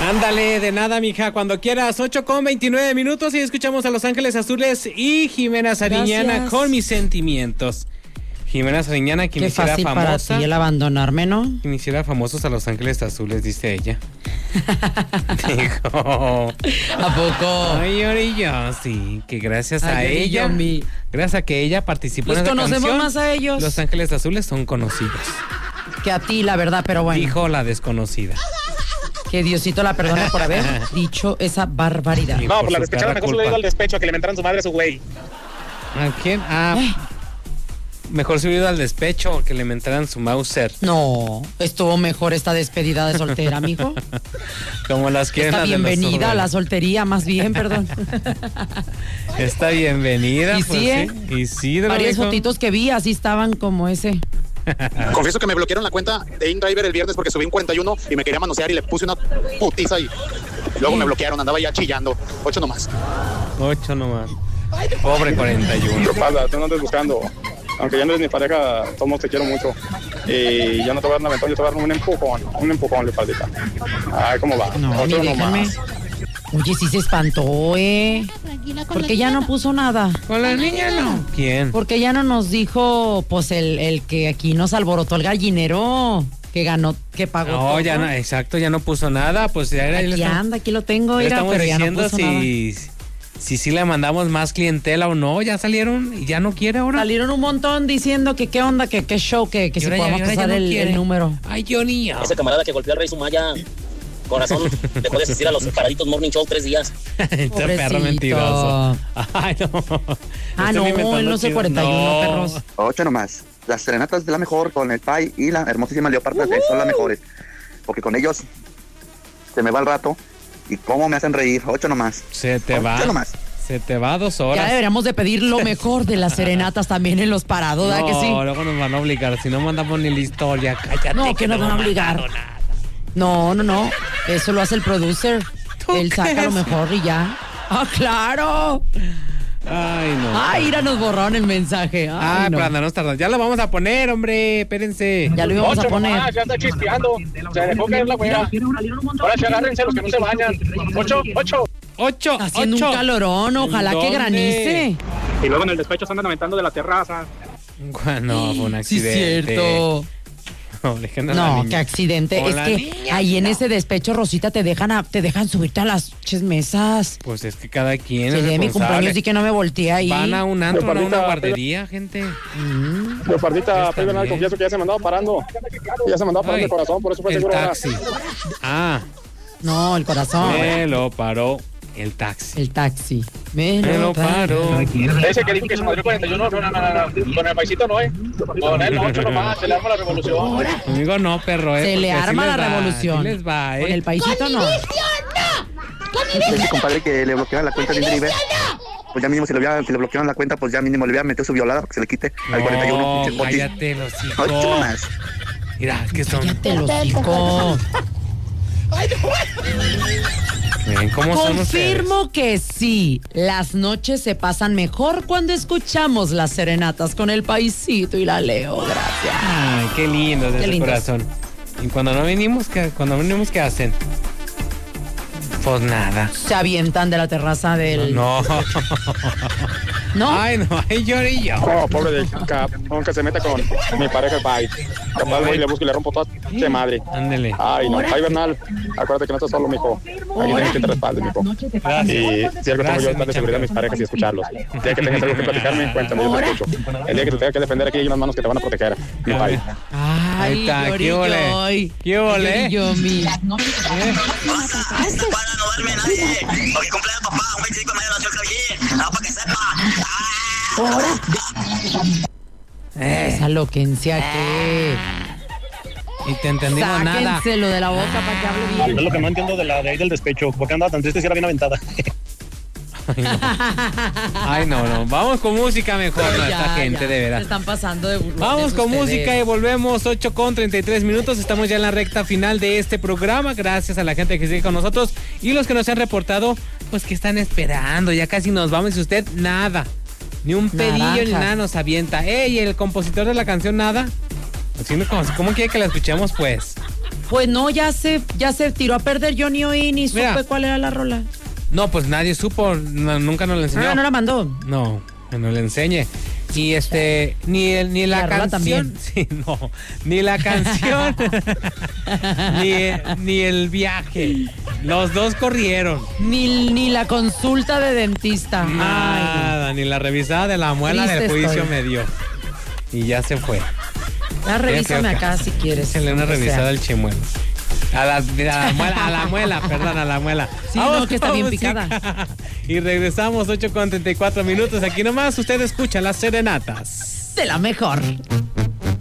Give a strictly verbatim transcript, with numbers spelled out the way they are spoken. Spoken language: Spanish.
Ándale, de nada, mija, cuando quieras. Ocho con veintinueve minutos y escuchamos a Los Ángeles Azules y Jimena Sariñana. Gracias. Con mis sentimientos. Jimena Sariñana, quien Qué hiciera fácil famosa. Para ti el abandonarme, ¿no? Quien hiciera famosos a Los Ángeles Azules, dice ella. Dijo. ¿A poco? Ay, Orillo, sí, que gracias Ay, a Orillo, ella, mi... gracias a que ella participó Los en esa conocemos canción, más a ellos. Los Ángeles Azules son conocidos. Que a ti, la verdad, pero bueno. Dijo la desconocida. Que Diosito la perdone por haber dicho esa barbaridad. No, por la despechada mejor se le ido al despecho a que le mentaran su madre a su güey. ¿A quién? Ah, ¿Eh? Mejor se hubiera ido al despecho que le mentaran su Mauser. No, estuvo mejor esta despedida de soltera, mijo. Como las quieren. Esta bienvenida a la soltería, más bien, perdón. Esta bienvenida, y pues sí, ¿eh? sí. Y sí, de varias dijo. fotitos que vi, así estaban como ese. Confieso que me bloquearon la cuenta de InDriver el viernes porque subí un cuarenta y uno y me quería manosear y le puse una putiza y luego sí. me bloquearon, andaba ya chillando. Ocho nomás. Ocho nomás. Pobre cuarenta y uno. ¿Qué pasa? Tú no andes buscando. Aunque ya no eres mi pareja, todos te quiero mucho. Y ya no te voy a dar un aventón, yo te voy a dar un empujón. Un empujón, Lupaldita. Ay, ¿cómo va? No, Ocho nomás. Oye, sí se espantó, ¿eh? Porque ya no puso nada. Con la niña no. ¿Quién? Porque ya no nos dijo, pues, el, el que aquí nos alborotó el gallinero, que ganó, que pagó No, todo. ya no, exacto, ya no puso nada, pues ya era. Aquí estamos, anda, aquí lo tengo, mira, estamos pero ya no diciendo puso si, nada. si sí le mandamos más clientela o no, ya salieron y ya no quiere ahora. Salieron un montón diciendo que qué onda, que qué show, que, que si ahora ya- podemos ahora ya pasar no el, quiere. el número. Ay, Johnny. Ese camarada que golpeó al rey Sumaya, con razón, dejó de asistir a los paraditos Morning Show tres días. Este Pobrecito. perro mentiroso. Ay, no. Ah, Estoy no, inventando él no sé chido. cuarenta y uno, No. perros. Ocho nomás. Las serenatas de la mejor con el Pai y la hermosísima Leoparda uh-huh. son las mejores. Porque con ellos se me va el rato y cómo me hacen reír. Ocho nomás. Se te Ocho va. nomás. Se te va dos horas. Ya deberíamos de pedir lo mejor de las serenatas también en los parados, ¿verdad no, que sí? luego nos van a obligar. Si no mandamos ni la historia, cállate. No, que nos van a obligar. No, no, no. Eso lo hace el producer. Él saca crees? lo mejor y ya. ¡Ah, claro! Ay, no. Ay, ira, nos borraron el mensaje. Ay, Ah, no. pero andarnos tardando. Ya lo vamos a poner, hombre. Espérense. Ya lo íbamos a poner. Nomás, ya está chispeando. Se dejó caer la güera. Ahora sí, agárrense los que no se bañan. Ocho, ocho. Ocho, Haciendo ocho. un calorón, ojalá ¿Dónde? que granice. Y luego en el despecho se andan aventando de la terraza. No, fue un Sí, accidente. cierto. No, dejen a la No, niña. qué accidente. Con Es la que niña, ahí en no. ese despecho, Rosita, te dejan a- te dejan subirte a las ches mesas. Pues es que cada quien Si es el día de mi responsable. cumpleaños y que no me volteé ahí. Van a un antro, no a una Leopardita, guardería, gente. Mm. Leopardita, Está Bernal, bien. confieso que ya se me andaba parando. Ya se me andaba parando Ay, el corazón, por eso fue el seguro. ahora. taxi. Ah, No, el corazón. me lo paró el taxi. El taxi. Me Me lo paró. Ese que dijo que su madre cuarenta y uno, no, no, no, no, con el paisito no, ¿eh? Con él, ocho nomás, se le arma la revolución. Conmigo no, perro, eh. Se le porque sí arma les la va, revolución. sí les va, eh. Con el paisito no. Ese compadre que le bloquearon la cuenta de InDriver, pues ya mínimo si le, hubiera, si le bloquearon la cuenta, pues ya mínimo le hubiera metido su violada para que se le quite al cuarenta y uno. No, pinche potis. cállate los Ocho hijos. nomás. Mira, es que son. Cállate los hijos. Miren cómo son ustedes. Confirmo que sí, las noches se pasan mejor cuando escuchamos las serenatas con el paisito y la Leo, gracias. Ay, qué lindo de Qué ese lindos. corazón. Y cuando no venimos, ¿qué, cuando venimos, ¿qué hacen? Pues nada. Se avientan de la terraza del... No. ¿No? Ay, no, ay, llorillo. Oh, pobre de Cap, aunque se meta con mi pareja el Pai. Capaz voy y le busco y le rompo toda de madre. Ándele. Ay, no, Pai Bernal, acuérdate que no estás solo, mijo. Aquí tienes que te respalde, mijo. Y si algo tengo yo es dar de seguridad a mis parejas y escucharlos. El día que tengas algo que platicarme, cuéntame, yo te escucho. El día que te tenga que defender, aquí hay unas manos que te van a proteger, mi Pai. Ahí Ay, está, ¿qué llorillo, ole? ay. ¿Qué ole? Llorillo, mi... Para no duerme nadie. Hoy cumpleaños papá, un veinticinco de mayo nació el caballín. No, para que sepa. Esa loquencia que... Y te entendí nada. Sáquenselo de la boca para que hable bien. Es lo que no entiendo de la de ahí del despecho. ¿Por qué andaba tan triste si era bien aventada? Ay, no. Ay, no, no. Vamos con música mejor, no, Ya, esta gente, ya, de Se veras. están pasando de burlones Vamos con ustedes. música y volvemos. Ocho con treinta y tres minutos. Estamos ya en la recta final de este programa. Gracias a la gente que sigue con nosotros y los que nos han reportado, pues que están esperando. Ya casi nos vamos y usted nada. Ni un pedillo Naranjas. ni nada nos avienta. Ey, el compositor de la canción nada. Así no, ¿Cómo, ¿Cómo quiere que la escuchemos, pues? Pues no, ya se, ya se tiró a perder. Yo ni oí ni supe Mira. cuál era la rola. No, pues nadie supo, no, nunca nos la enseñó. Ah, no la mandó. No, que nos la enseñe. Y este, ni el, ni la, La rola canción. también. Sí, no, ni la canción, ni, ni el viaje. Los dos corrieron. Ni, ni la consulta de dentista. Ay, Nada, ni la revisada de la muela Triste del juicio estoy. me dio. Y ya se fue. ya revísame feo que- acá si quieres. Se le una aunque sea. revisada al chimuelo. A la, a la muela, a la muela, perdón, a la muela. Sí, no, que está bien picada. Y regresamos ocho con treinta y cuatro minutos. Aquí nomás usted escucha las serenatas. De la mejor.